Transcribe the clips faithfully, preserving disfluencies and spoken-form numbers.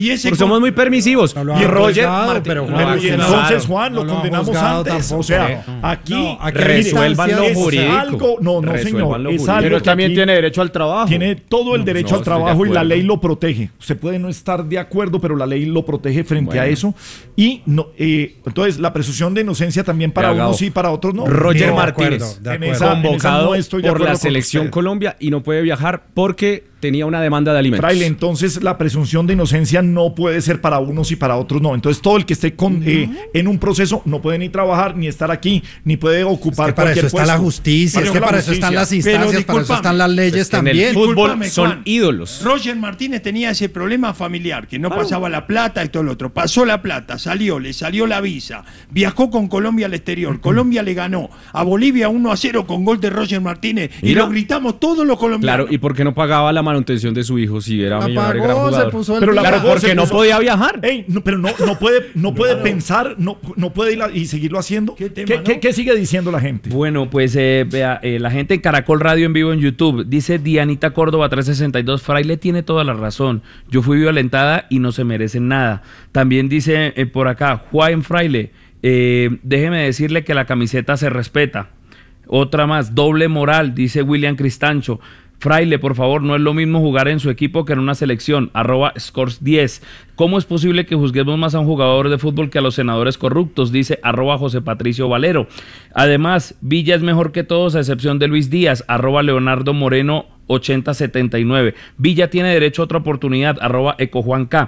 Y ese Porque somos muy permisivos. No lo y han Roger juzgado, Martínez. pero No, Juan, y claro. entonces, Juan, lo No lo han condenamos juzgado antes. tampoco. O sea, No. aquí No, aquí resuelvan lo es jurídico. algo, no, no, Resuelvan señor, lo es jurídico. algo Pero que también aquí tiene derecho al trabajo. tiene todo el derecho no, al estoy de trabajo y la acuerdo. ley lo protege. Usted puede no estar de acuerdo, pero la ley lo protege frente Bueno. a eso. Y no, eh, entonces la presunción de inocencia también para Gabo. unos sí, para otros no. Roger De Martínez, acuerdo, de En acuerdo. esa- en esa convocado no estoy de por la acuerdo con selección usted. Colombia y no puede viajar porque tenía una demanda de alimentos. Fraile, entonces la presunción de inocencia no puede ser para unos y para otros no. Entonces todo el que esté con, eh, en un proceso no puede ni trabajar, ni estar aquí, ni puede ocupar Es que para cualquier eso está la puesto. justicia, es Para que la para eso están justicia. las Pero instancias, para eso discúlpame, están las leyes Es que en también. el fútbol Discúlpame, son Juan. ídolos. Roger Martínez tenía ese problema familiar, que no pasaba la plata y todo lo otro. Pasó la plata, salió, le salió la visa, viajó con Colombia al exterior. Colombia le ganó a Bolivia uno a cero con gol de Roger Martínez y Mira. lo gritamos todos los colombianos. Claro, ¿y por qué no pagaba la manutención de su hijo si era La millonario y gran pagó, se jugador? puso el Pero la plata. Claro, pagó, se porque no puso- podía viajar. Ey, no, pero no, no puede, no puede pensar, no, no puede ir a- y seguirlo haciendo. ¿Qué tema, ¿Qué, no? qué- qué sigue diciendo la gente? Bueno, pues eh, vea, eh, la gente en Caracol Radio en vivo en YouTube dice Dianita Córdoba trescientos sesenta y dos, Fraile tiene toda la razón. Yo fui violentada y no se merecen nada. También dice eh, por acá Juan Fraile, eh, déjeme decirle que la camiseta se respeta. Otra más, doble moral, dice William Cristancho. Fraile, por favor, no es lo mismo jugar en su equipo que en una selección, arroba scores diez. ¿Cómo es posible que juzguemos más a un jugador de fútbol que a los senadores corruptos? Dice arroba José Patricio Valero. Además, Villa es mejor que todos a excepción de Luis Díaz, arroba Leonardo Moreno ochenta setenta y nueve. Villa tiene derecho a otra oportunidad, arroba Eco Juan K.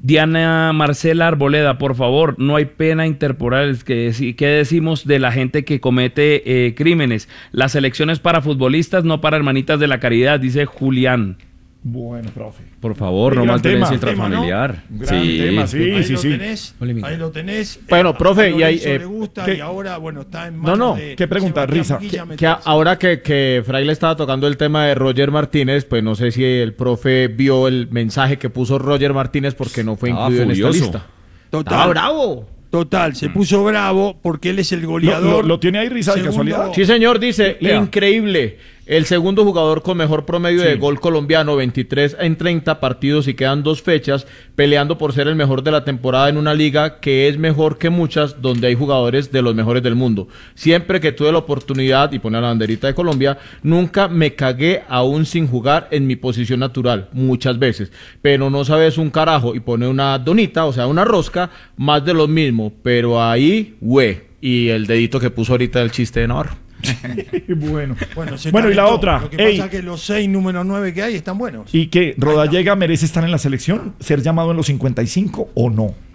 Diana Marcela Arboleda, por favor, no hay pena interporal. ¿Qué, qué decimos de la gente que comete eh, crímenes? Las elecciones para futbolistas, no para hermanitas de la caridad, dice Julián. Bueno, profe. Por favor, Sí, no gran más tema. violencia Tema, ¿no? intrafamiliar. Gran Sí. tema, sí, ahí sí, lo sí. tenés, ahí lo tenés. Bueno, Eh, profe, a y hay, Lorenzo eh, le gusta ¿qué? y ahora, bueno, está en No, manos no, de ¿qué pregunta, Sebastián Risa? Moquilla, Que meterse. ahora que, que Fraile estaba tocando el tema de Roger Martínez, pues no sé si el profe vio el mensaje que puso Roger Martínez porque no fue Estaba incluido en esta furioso. lista. Total. ¡Estaba bravo! Total, se puso bravo porque él es el Lo, goleador. lo- lo tiene ahí Risa de Segundo- casualidad. Sí, señor, dice, Lea. increíble. El segundo jugador con mejor promedio Sí. de gol colombiano, veintitrés en treinta partidos y quedan dos fechas, peleando por ser el mejor de la temporada en una liga que es mejor que muchas, donde hay jugadores de los mejores del mundo. Siempre que tuve la oportunidad, y pone la banderita de Colombia, nunca me cagué aún sin jugar en mi posición natural, muchas veces. Pero no sabes un carajo, y pone una donita, o sea, una rosca, más de lo mismo. Pero ahí, güey. Y el dedito que puso ahorita el chiste de Navarro. bueno. Bueno, se Bueno, y la tarjetó. otra. Lo que Ey, pasa es que los seis número nueve que hay están buenos. ¿y que Rodallega merece estar en la selección? ¿Ser llamado en los cincuenta y cinco o no?